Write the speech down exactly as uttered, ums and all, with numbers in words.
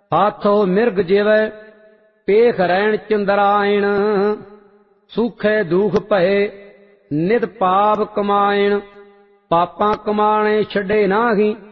हाथो मिर्ग जिवै पेख रैण चंद्रायण। सूखे दुख भये नित पाप कमायण। पापां कमाणे छड़े नाही